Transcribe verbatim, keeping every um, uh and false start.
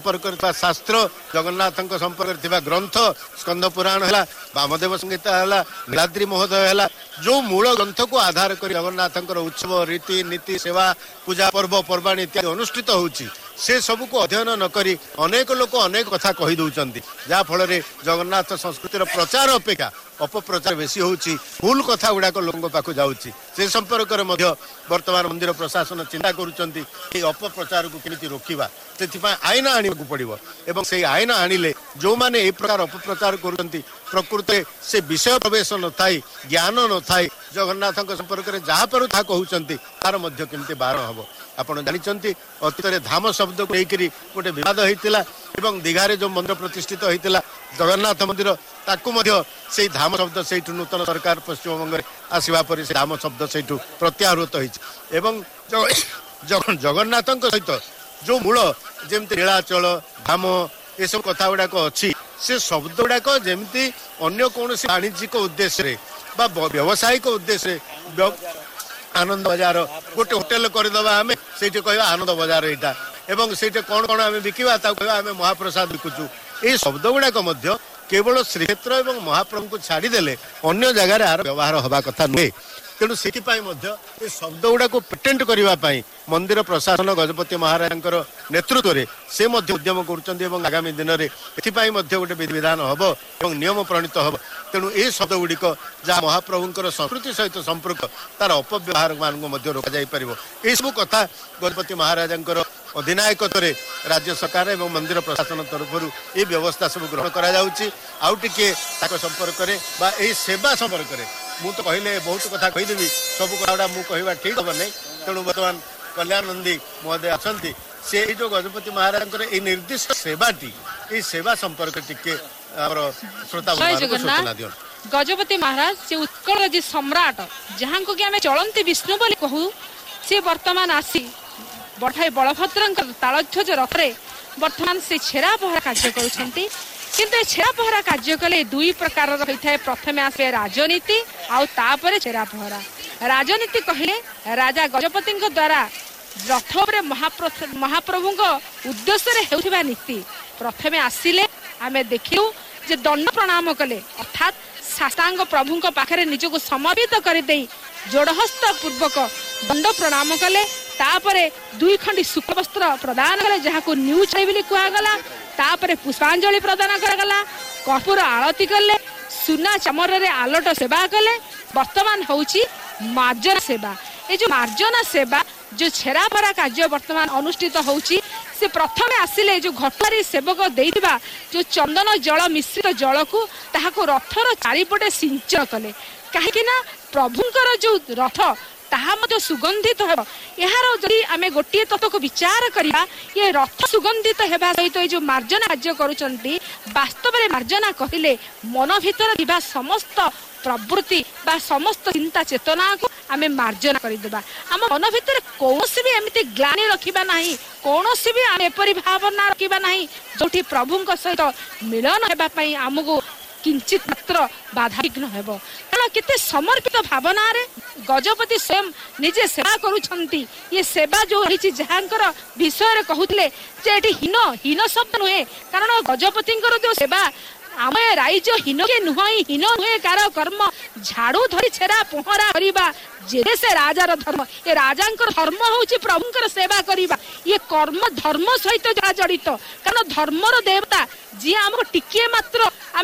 संपर्क शास्त्र जगन्नाथ संपर्क ग्रंथ स्कंद पुराण है वामदेव संहिता है नीलाद्री महोदय है जो मूल ग्रंथ को आधार कर जगन्नाथ उत्सव रीति नीति सेवा पूजा पर्व पर्वाणी इत्यादि अनुष्ठित होउची से सब को अध्ययन नक अनेक लोक अनेक कथा कही दौरान जहाँ फल जगन्नाथ संस्कृतिर प्रचार अपेक्षा अपप्रचार बेसी होउची भूल कथा गुड़ाक लोकों पाखु जाउची से संपर्क वर्तमान मंदिर प्रशासन चिंता करुचंती कि अपप्रचार को केमिति रोकिबा से आईन आने को पड़ो एवं से आईन आनिले जो माने ए प्रकार अपप्रचार करुचंती प्रकृत से विषय प्रवेश न थाई ज्ञान न थाई जगन्नाथ संपर्क में जहाँ पर था कहते तार मध्य केमिति बारण हम आपण जानी अतीत धाम शब्द को लेकर गोटे विवाद होता एवं दीघारे जो मंदिर प्रतिष्ठित होता जगन्नाथ मंदिर ताकू से धाम शब्द से नूतन सरकार पश्चिमबंग में आसवा पर से धाम शब्द से प्रत्याहृत हो जगन्नाथ सहित जो मूल जमी नीलाचल धाम ये सब कथा गुड़ाक अच्छी से शब्द गुड़ाक जमी अन्य कौन वाणिज्यिक उद्देश्य व्यावसायिक उद्देश्य आनंद बजार गोटे होटेल करदे आम से कह आनंद बजार यहाँ एवं से कौन कौन आम बिकवा आम महाप्रसाद बिकुचु ये शब्द गुड़ाक केवल श्रीक्षेत्र और महाप्रभु को छाड़देले अन्य जगार यार व्यवहार हवा कथा नुहे तेणु से शब्द गुड़ा को पेटेंट करने मंदिर प्रशासन गजपति महाराज नेतृत्व में से उद्यम कर आगामी दिन में एपाई गोटे विधिविधान हम और नियम प्रणीत हम तेणु ये शब्द गुड़िक जहाँ महाप्रभुंर संस्कृति सहित संपर्क तार अपव्यवहार मान रोक जापर यह सब कथा गजपति महाराज अधिनायकत्व राज्य सरकार और मंदिर प्रशासन तरफ ये व्यवस्था सब ग्रहण कर संपर्क में सेवा संपर्क में मु तो कहले बहुत कथा कहीदेवी सब कथा मुझे कहवा ठीक हम नहीं तेणु बर्तमान कल्याण नंदी महोदय अच्छा से जो गजपति महाराज ये निर्दिष्ट सेवाटी ये सेवा संपर्क टिके श्रोता सूचना दियो गजपति महाराज से उत्कल जी सम्राट जहाँ को कि आम चलती विष्णु बोली कहू सी वर्तमान आसी बढ़ाई बलभद्र तालध्वज रथरे वर्तमान से छेरा पहरा कार्य करुछंती किंतु छेरा पहरा कार्य कले दुई प्रकार होता है प्रथमे आसे राजनीति आउे छेरा पहरा राजनीति कहले राजा गजपति द्वारा रथ पर महाप्रभु उद्देश्य होता नीति प्रथमे आसिले आमे देखिलु जे दंड प्रणाम कले अर्थात साष्टांग प्रभु पाखे निजको समर्पित करदे जोड़हस्त पूर्वक दंड प्रणाम कले तापरे दुई खंडी शुक्ल वस्त्र प्रदान कले जहाँ को न्यू छाई कहगला तापरे पुष्पांजलि प्रदान करागला कर्पूर आरती कले सुना चमर रे आलोट सेवा कले वर्तमान होउची मार्जना सेवा ये जो मार्जना सेवा जो छेरा परा कार्य वर्तमान अनुष्ठित होउची से प्रथम आसिले जो घटारी सेवक देइबा जो चंदन जल मिश्रित जल को ताहाको रथर चारिपटे सिंचन कले कहीं ना प्रभुंकर जो रथ ताहा मतो सुगंधित हो यार जदि आमे गोटे तत्व को विचार करिया ये रथ सुगंधित हेबा सहित ये जो मार्जना कार्य करूचंती वास्तव में मार्जना कहिले मन भीतर दिबा समस्त प्रवृत्ति बा समस्त चिंता चेतना को आमे मार्जना करदेबा आम मन भीतर कौनसी भी एमती ग्लानि रखिबा नाही कौनसी भी आमे एपरि भावना रखिबा नाही जोठी प्रभुंक सहित मिलन हेबा पई आमको किंचित मात्र बाधा विघ्न हेब कारण केते समर्पित भावना रे गजपति स्वयं निजे सेवा करूछंती ये सेवा जो रही जहाँकर विषय कहूले जे एठी हीन हीन शब्द नुहे कारण गजपतिंकर जो सेवा आम राइज हीन के नुह हीन नुहे कार कर्म झाड़ू धरी छेरा पहरा करवा जे से राजार धर्म ये राजांकर धर्म होची प्रभुंकर सेवा करवा ये कर्म धर्म सहित जड़ा जड़ित कारण धर्मर देवता जी आमको टिके मात्र आम